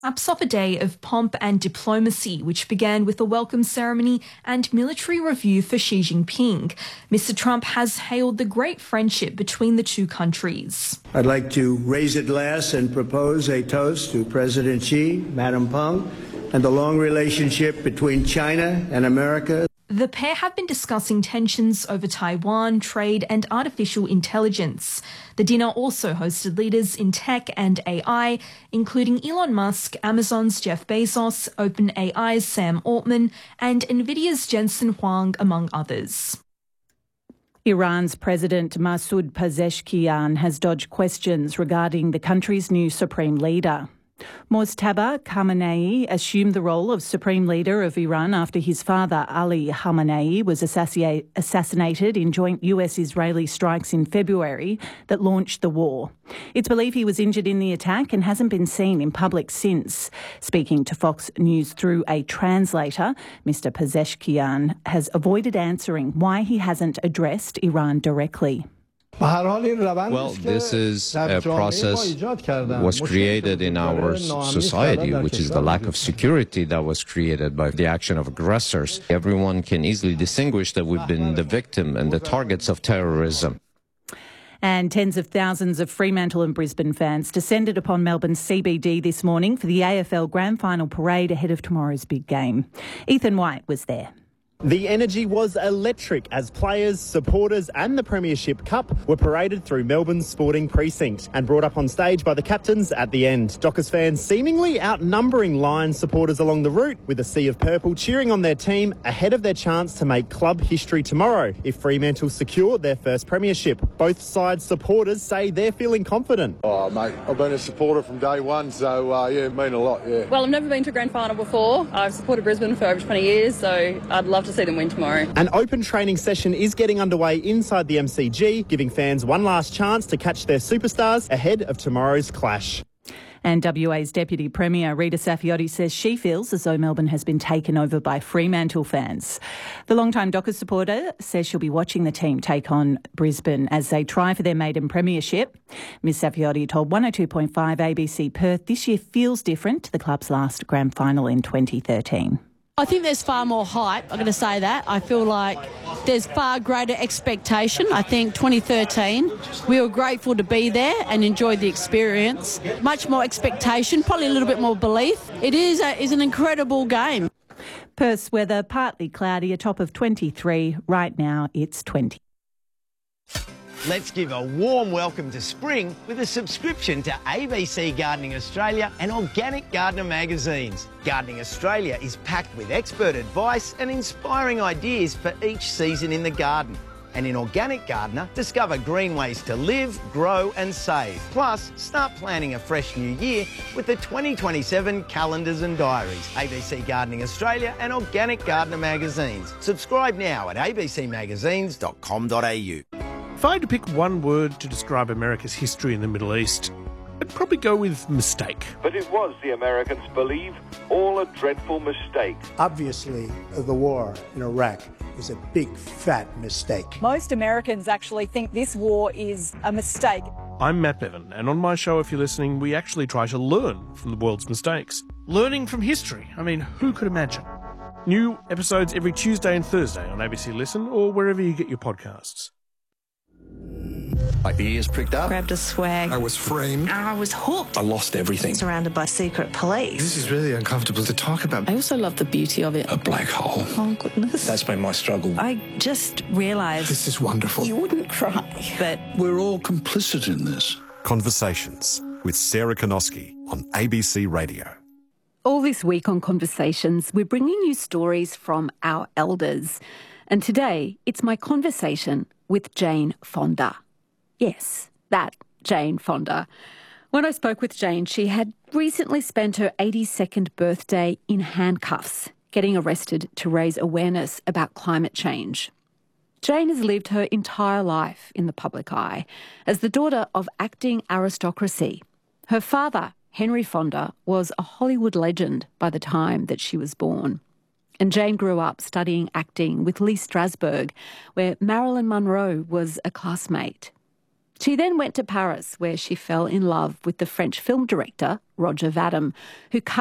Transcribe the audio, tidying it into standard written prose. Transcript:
Caps off a day of pomp and diplomacy, which began with a welcome ceremony and military review for Xi Jinping. Mr. Trump has hailed the great friendship between the two countries. I'd like to raise a glass and propose a toast to President Xi, Madam Peng, and the long relationship between China and America. The pair have been discussing tensions over Taiwan, trade and artificial intelligence. The dinner also hosted leaders in tech and AI, including Elon Musk, Amazon's Jeff Bezos, OpenAI's Sam Altman, and Nvidia's Jensen Huang, among others. Iran's President Masoud Pezeshkian has dodged questions regarding the country's new supreme leader. Mojtaba Khamenei assumed the role of Supreme Leader of Iran after his father, Ali Khamenei, was assassinated in joint US-Israeli strikes in February that launched the war. It's believed he was injured in the attack and hasn't been seen in public since. Speaking to Fox News through a translator, Mr. Pezeshkian has avoided answering why he hasn't addressed Iran directly. Well, this is a process was created in our society, which is the lack of security that was created by the action of aggressors. Everyone can easily distinguish that we've been the victim and the targets of terrorism. And tens of thousands of Fremantle and Brisbane fans descended upon Melbourne's CBD this morning for the AFL Grand Final parade ahead of tomorrow's big game. Ethan White was there. The energy was electric as players, supporters and the Premiership Cup were paraded through Melbourne's sporting precinct and brought up on stage by the captains at the end. Dockers fans seemingly outnumbering Lions supporters along the route, with a sea of purple cheering on their team ahead of their chance to make club history tomorrow if Fremantle secure their first premiership. Both sides' supporters say they're feeling confident. Oh, mate, I've been a supporter from day one, so yeah, it means a lot, yeah. Well, I've never been to a grand final before. I've supported Brisbane for over 20 years, so I'd love to see them win tomorrow. An open training session is getting underway inside the MCG, giving fans one last chance to catch their superstars ahead of tomorrow's clash. And WA's Deputy Premier Rita Saffioti says she feels as though Melbourne has been taken over by Fremantle fans. The longtime Dockers supporter says she'll be watching the team take on Brisbane as they try for their maiden premiership. Ms Saffioti told 102.5 ABC Perth this year feels different to the club's last grand final in 2013. I think there's far more hype, I'm going to say that. I feel like there's far greater expectation. I think 2013, we were grateful to be there and enjoy the experience. Much more expectation, probably a little bit more belief. It is an incredible game. Perth's weather, partly cloudy, a top of 23. Right now, it's 20. Let's give a warm welcome to spring with a subscription to ABC Gardening Australia and Organic Gardener magazines. Gardening Australia is packed with expert advice and inspiring ideas for each season in the garden. And in Organic Gardener, discover green ways to live, grow and save. Plus, start planning a fresh new year with the 2027 calendars and diaries. ABC Gardening Australia and Organic Gardener magazines. Subscribe now at abcmagazines.com.au. If I had to pick one word to describe America's history in the Middle East, I'd probably go with mistake. But it was, the Americans believe, all a dreadful mistake. Obviously, the war in Iraq is a big, fat mistake. Most Americans actually think this war is a mistake. I'm Matt Bevan, and on my show, if you're listening, we actually try to learn from the world's mistakes. Learning from history. I mean, who could imagine? New episodes every Tuesday and Thursday on ABC Listen or wherever you get your podcasts. My ears pricked up. Grabbed a swag. I was framed. I was hooked. I lost everything. Surrounded by secret police. This is really uncomfortable to talk about. I also love the beauty of it. A black hole. Oh, goodness. That's been my struggle. I just realised... This is wonderful. You wouldn't cry. But we're all complicit in this. Conversations with Sarah Konoski on ABC Radio. All this week on Conversations, we're bringing you stories from our elders. And today, it's my conversation with Jane Fonda. Yes, that Jane Fonda. When I spoke with Jane, she had recently spent her 82nd birthday in handcuffs, getting arrested to raise awareness about climate change. Jane has lived her entire life in the public eye as the daughter of acting aristocracy. Her father, Henry Fonda, was a Hollywood legend by the time that she was born. And Jane grew up studying acting with Lee Strasberg, where Marilyn Monroe was a classmate. She then went to Paris, where she fell in love with the French film director, Roger Vadim, who